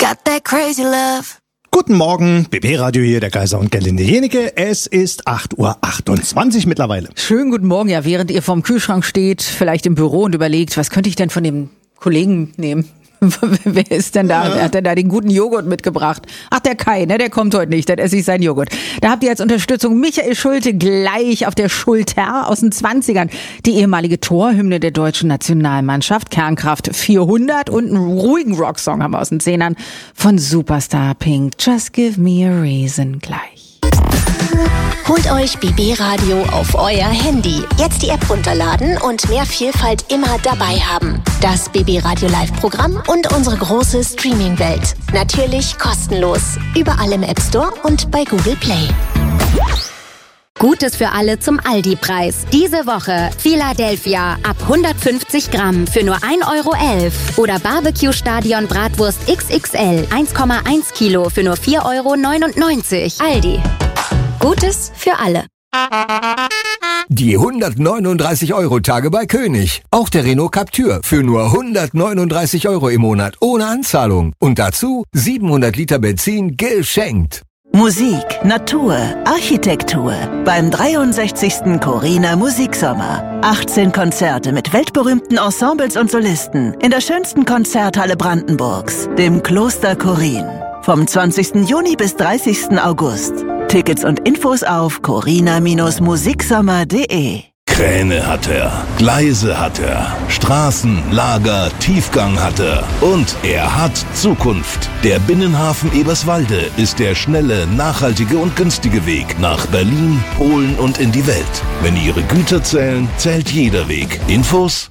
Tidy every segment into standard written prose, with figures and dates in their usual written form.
Got that crazy love. Guten Morgen, BB Radio hier, der Kaiser und Gerlinde Jenike. Es ist 8:28 Uhr mittlerweile. Schönen guten Morgen, ja, während ihr vorm Kühlschrank steht, vielleicht im Büro und überlegt, was könnte ich denn von dem Kollegen nehmen? Wer ist denn da? Wer hat denn da den guten Joghurt mitgebracht? Ach, der Kai, ne? Der kommt heute nicht, dann esse ich seinen Joghurt. Da habt ihr als Unterstützung Michael Schulte gleich auf der Schulter aus den 20ern. Die ehemalige Torhymne der deutschen Nationalmannschaft, Kernkraft 400 und einen ruhigen Rocksong haben wir aus den 10ern von Superstar Pink. Just give me a reason gleich. Holt euch BB Radio auf euer Handy. Jetzt die App runterladen und mehr Vielfalt immer dabei haben. Das BB Radio Live-Programm und unsere große Streaming-Welt. Natürlich kostenlos. Überall im App Store und bei Google Play. Gutes für alle zum Aldi-Preis. Diese Woche Philadelphia ab 150 Gramm für nur 1,11 € oder Barbecue-Stadion Bratwurst XXL 1,1 Kilo für nur 4,99 €. Aldi. Gutes für alle. Die 139-Euro-Tage bei König. Auch der Renault Captur für nur 139 € im Monat ohne Anzahlung. Und dazu 700 Liter Benzin geschenkt. Musik, Natur, Architektur beim 63. Corina Musiksommer. 18 Konzerte mit weltberühmten Ensembles und Solisten in der schönsten Konzerthalle Brandenburgs, dem Kloster Chorin. Vom 20. Juni bis 30. August. Tickets und Infos auf corina-musiksommer.de. Kräne hat er, Gleise hat er, Straßen, Lager, Tiefgang hat er und er hat Zukunft. Der Binnenhafen Eberswalde ist der schnelle, nachhaltige und günstige Weg nach Berlin, Polen und in die Welt. Wenn Ihre Güter zählen, zählt jeder Weg. Infos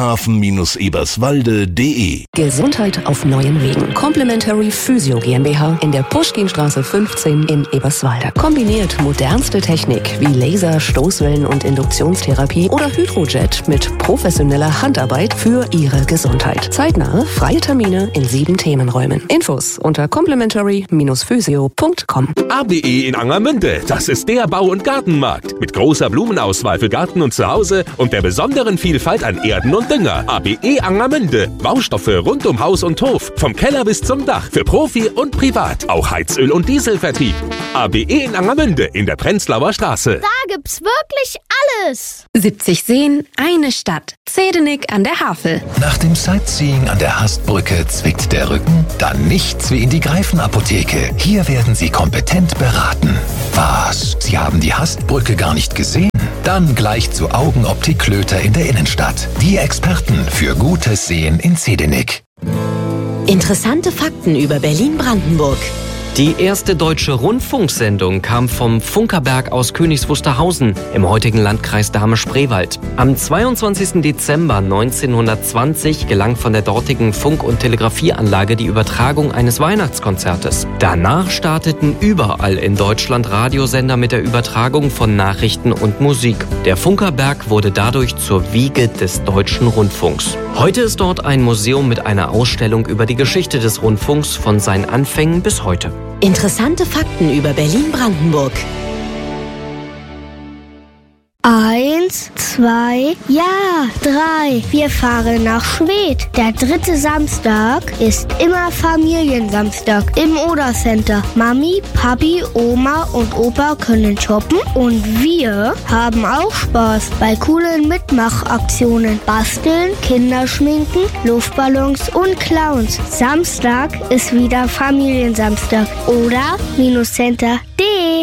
binnenhafen-eberswalde.de. Gesundheit auf neuen Wegen. Complementary Physio GmbH in der Puschkinstraße 15 in Eberswalde. Kombiniert modernste Technik wie Laser, Stoßwellen und Induktionstherapie oder Hydrojet mit professioneller Handarbeit für Ihre Gesundheit. Zeitnahe, freie Termine in 7 Themenräumen. Infos unter complementary-physio.com. ABE in Angermünde, das ist der Bau- und Gartenmarkt. Mit großer Blumenauswahl für Garten und Zuhause und der besonderen Vielfalt an Erden und Dünger. ABE Angermünde, Baustoffe rund um Haus und Hof, vom Keller bis zum Dach, für Profi und Privat. Auch Heizöl- und Dieselvertrieb. ABE in Angermünde in der Prenzlauer Straße. Da gibt's wirklich alles. 70 Seen, eine Stadt. Zedenik an der Havel. Nach dem Sightseeing an der Hastbrücke zwickt der Rücken? Dann nichts wie in die Greifenapotheke. Hier werden Sie kompetent beraten. Was? Sie haben die Hastbrücke gar nicht gesehen? Dann gleich zu Augenoptik Klöter in der Innenstadt. Die Experten für gutes Sehen in Zedenik. Interessante Fakten über Berlin-Brandenburg. Die erste deutsche Rundfunksendung kam vom Funkerberg aus Königs Wusterhausen im heutigen Landkreis Dahme-Spreewald. Am 22. Dezember 1920 gelang von der dortigen Funk- und Telegrafieanlage die Übertragung eines Weihnachtskonzertes. Danach starteten überall in Deutschland Radiosender mit der Übertragung von Nachrichten und Musik. Der Funkerberg wurde dadurch zur Wiege des deutschen Rundfunks. Heute ist dort ein Museum mit einer Ausstellung über die Geschichte des Rundfunks von seinen Anfängen bis heute. Interessante Fakten über Berlin-Brandenburg. 1, 2, ja, 3. Wir fahren nach Schwedt. Der 3. Samstag ist immer Familiensamstag im Oder-Center. Mami, Papi, Oma und Opa können shoppen und wir haben auch Spaß bei coolen Mitmachaktionen. Basteln, Kinderschminken, Luftballons und Clowns. Samstag ist wieder Familiensamstag. Oder-Center.de.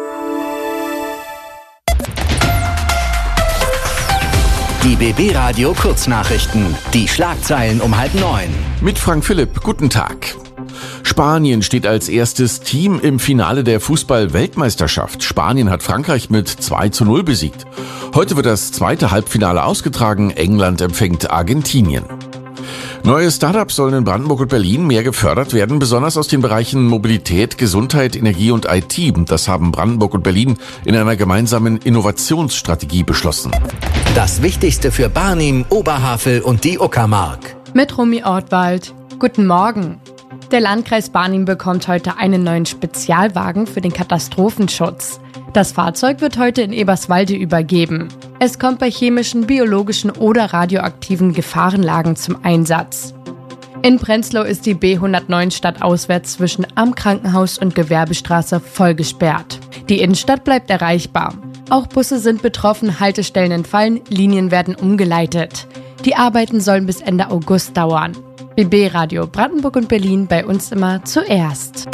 Die BB Radio Kurznachrichten. Die Schlagzeilen um 8:30. Mit Frank Philipp, guten Tag. Spanien steht als erstes Team im Finale der Fußball-Weltmeisterschaft. Spanien hat Frankreich mit 2:0 besiegt. Heute wird das zweite Halbfinale ausgetragen. England empfängt Argentinien. Neue Startups sollen in Brandenburg und Berlin mehr gefördert werden, besonders aus den Bereichen Mobilität, Gesundheit, Energie und IT. Das haben Brandenburg und Berlin in einer gemeinsamen Innovationsstrategie beschlossen. Das Wichtigste für Barnim, Oberhavel und die Uckermark. Mit Romy Ortwald. Guten Morgen. Der Landkreis Barnim bekommt heute einen neuen Spezialwagen für den Katastrophenschutz. Das Fahrzeug wird heute in Eberswalde übergeben. Es kommt bei chemischen, biologischen oder radioaktiven Gefahrenlagen zum Einsatz. In Prenzlau ist die B109 stadtauswärts zwischen Am Krankenhaus und Gewerbestraße voll gesperrt. Die Innenstadt bleibt erreichbar. Auch Busse sind betroffen, Haltestellen entfallen, Linien werden umgeleitet. Die Arbeiten sollen bis Ende August dauern. BB Radio Brandenburg und Berlin, bei uns immer zuerst.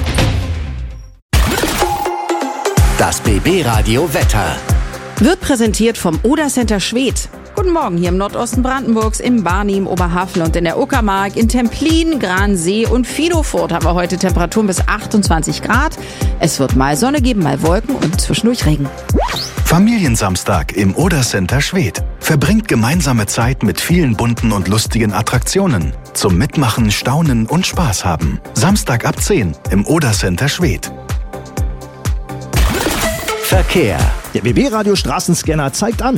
Das BB Radio Wetter wird präsentiert vom Oder Center Schwedt. Guten Morgen hier im Nordosten Brandenburgs, im Barnim, Oberhavel und in der Uckermark, in Templin, Gransee und Vidofurt haben wir heute Temperaturen bis 28 Grad. Es wird mal Sonne geben, mal Wolken und zwischendurch Regen. Familiensamstag im Oder Center Schwedt. Verbringt gemeinsame Zeit mit vielen bunten und lustigen Attraktionen. Zum Mitmachen, Staunen und Spaß haben. Samstag ab 10 im Oder Center Schwedt. Verkehr. Der BB-Radio Straßenscanner zeigt an.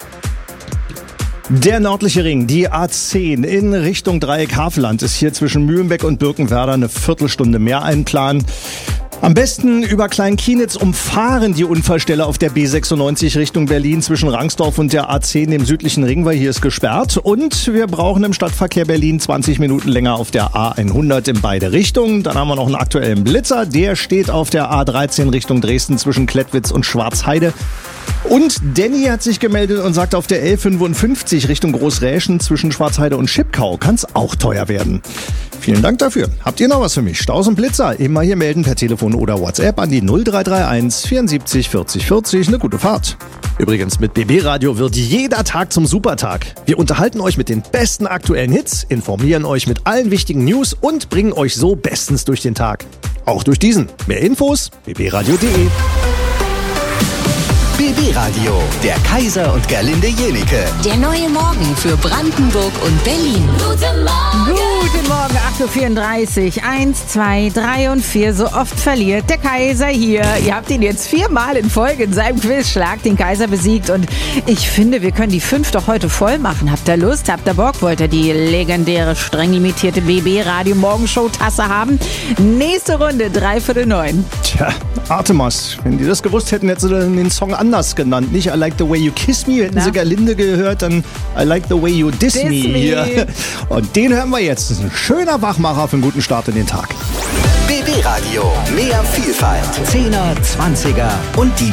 Der nördliche Ring, die A10 in Richtung Dreieck Havelland, ist hier zwischen Mühlenbeck und Birkenwerder eine Viertelstunde mehr einplanen. Am besten über Kleinkienitz umfahren die Unfallstelle auf der B96 Richtung Berlin zwischen Rangsdorf und der A10 im südlichen Ring, weil hier ist gesperrt. Und wir brauchen im Stadtverkehr Berlin 20 Minuten länger auf der A100 in beide Richtungen. Dann haben wir noch einen aktuellen Blitzer, der steht auf der A13 Richtung Dresden zwischen Klettwitz und Schwarzheide. Und Danny hat sich gemeldet und sagt, auf der L55 Richtung Großräschen zwischen Schwarzheide und Schipkau kann es auch teuer werden. Vielen Dank dafür. Habt ihr noch was für mich? Staus und Blitzer, immer hier melden per Telefon oder WhatsApp an die 0331 74 40 40. Eine gute Fahrt. Übrigens, mit BB Radio wird jeder Tag zum Supertag. Wir unterhalten euch mit den besten aktuellen Hits, informieren euch mit allen wichtigen News und bringen euch so bestens durch den Tag. Auch durch diesen. Mehr Infos, bbradio.de. BB Radio, der Kaiser und Gerlinde Jenike. Der neue Morgen für Brandenburg und Berlin. Guten Morgen. Guten Morgen, 8.34 Uhr. 1, 2, 3 und 4. So oft verliert der Kaiser hier. Ihr habt ihn jetzt 4-mal in Folge in seinem Quiz Schlag den Kaiser besiegt. Und ich finde, wir können die 5 doch heute voll machen. Habt ihr Lust? Habt ihr Bock? Wollt ihr die legendäre, streng limitierte BB Radio Morgenshow Tasse haben? Nächste Runde, 8:45. Tja, Artemas, wenn die das gewusst hätten, hätten sie den Song anders genannt. Nicht I Like the Way You Kiss Me, hätten sie Gerlinde gehört, dann I Like the Way You Diss Me. Hier. Und den hören wir jetzt. Das ist ein schöner Wachmacher für einen guten Start in den Tag. BB Radio, mehr Vielfalt, 10er, 20er und die